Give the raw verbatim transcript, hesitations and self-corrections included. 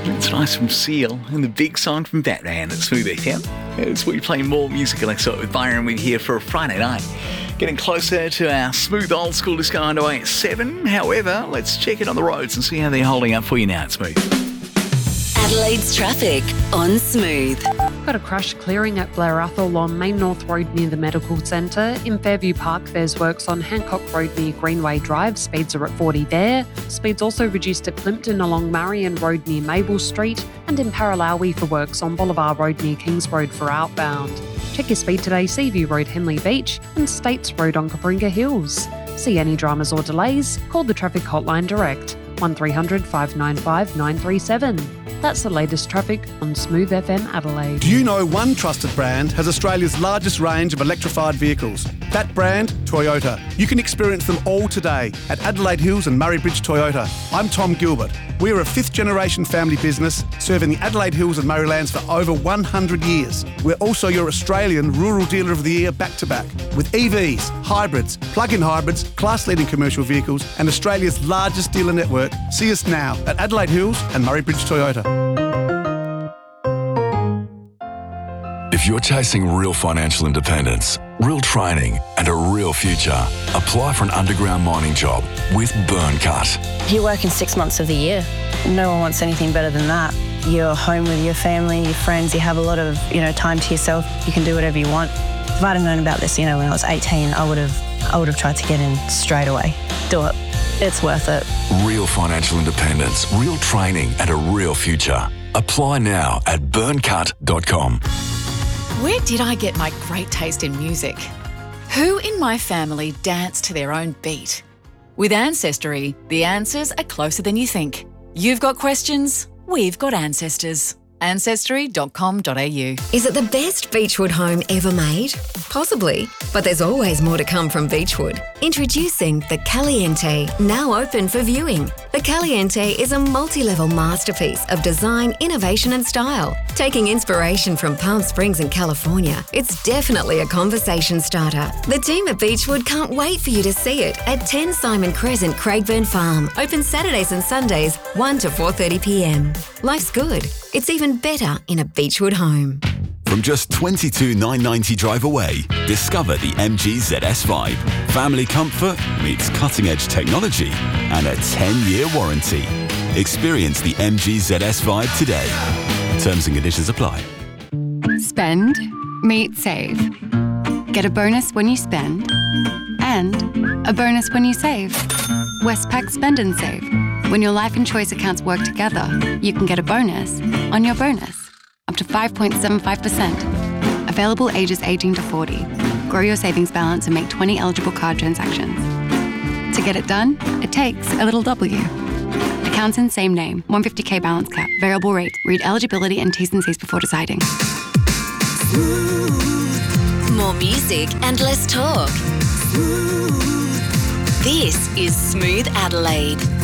It's nice from Seal and the big song from Batman at Smooth F M. As we play more music, and I saw it with Byron with here for a Friday night. Getting closer to our smooth old school disco underway at seven. However, let's check it on the roads and see how they're holding up for you now at Smooth. Adelaide's traffic on Smooth. Got a crash clearing at Blair Athol on Main North Road near the Medical Centre. In Fairview Park, there's works on Hancock Road near Greenway Drive. Speeds are at forty there. Speeds also reduced at Plimpton along Marion Road near Mabel Street, and in Paralawi for works on Bolivar Road near Kings Road for outbound. Check your speed today, Seaview Road, Henley Beach, and States Road on Cabringa Hills. See any dramas or delays? Call the traffic hotline direct, one three hundred, five nine five, nine three seven. That's the latest traffic on Smooth F M Adelaide. Do you know one trusted brand has Australia's largest range of electrified vehicles? That brand, Toyota. You can experience them all today at Adelaide Hills and Murray Bridge Toyota. I'm Tom Gilbert. We are a fifth generation family business serving the Adelaide Hills and Murraylands for over one hundred years. We're also your Australian Rural Dealer of the Year back to back with E Vs, hybrids, plug-in hybrids, class-leading commercial vehicles and Australia's largest dealer network. See us now at Adelaide Hills and Murray Bridge Toyota. If you're chasing real financial independence, real training and a real future, apply for an underground mining job with Burncut. You're working six months of the year. No one wants anything better than that. You're home with your family, your friends, you have a lot of, you know, time to yourself. You can do whatever you want. If I'd have known about this, you know, when I was eighteen, I would have I would have tried to get in straight away. Do it. It's worth it. Real financial independence, real training and a real future. Apply now at burncut dot com. Where did I get my great taste in music? Who in my family danced to their own beat? With Ancestry, the answers are closer than you think. You've got questions, we've got ancestors. ancestry dot com dot a u. Is it the best Beechwood home ever made? Possibly, but there's always more to come from Beechwood. Introducing the Caliente, now open for viewing. The Caliente is a multi-level masterpiece of design, innovation and style. Taking inspiration from Palm Springs in California, it's definitely a conversation starter. The team at Beechwood can't wait for you to see it at ten Simon Crescent, Craigburn Farm. Open Saturdays and Sundays, one to four thirty p m. Life's good. It's even better in a Beechwood home. From just twenty-two thousand nine hundred ninety drive away, discover the M G Z S Vibe. Family comfort meets cutting-edge technology and a ten-year warranty. Experience the M G Z S Vibe today. Terms and conditions apply. Spend, meet, save. Get a bonus when you spend and a bonus when you save. Westpac Spend and Save. When your life and choice accounts work together, you can get a bonus on your bonus, up to five point seven five percent. Available ages eighteen to forty. Grow your savings balance and make twenty eligible card transactions. To get it done, it takes a little W. Accounts in same name, one hundred fifty k balance cap, variable rate. Read eligibility and T's and C's before deciding. More music and less talk. This is Smooth Adelaide.